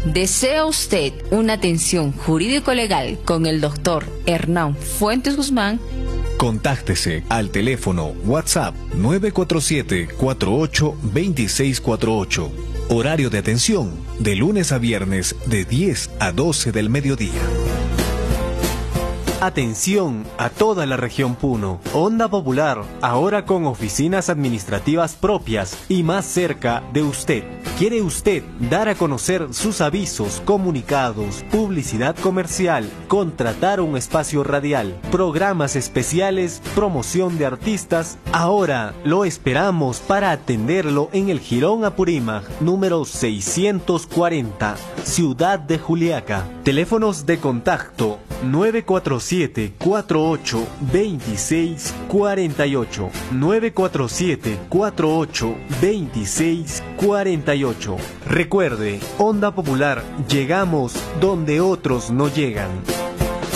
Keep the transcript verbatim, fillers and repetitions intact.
¿Desea usted una atención jurídico-legal con el doctor Hernán Fuentes Guzmán? Contáctese al teléfono WhatsApp nueve cuatro siete, cuatro ocho, dos seis cuatro ocho. Horario de atención de lunes a viernes de diez a doce del mediodía. Atención a toda la región Puno. Onda Popular, ahora con oficinas administrativas propias y más cerca de usted. ¿Quiere usted dar a conocer sus avisos, comunicados, publicidad comercial, contratar un espacio radial, programas especiales, promoción de artistas? Ahora lo esperamos para atenderlo en el Jirón Apurímac, número seiscientos cuarenta, Ciudad de Juliaca. Teléfonos de contacto nueve cuatro siete, cuatro ocho, dos seis cuatro ocho, nueve cuatro siete, cuatro ocho, dos seis cuatro ocho. Recuerde, Onda Popular, llegamos donde otros no llegan.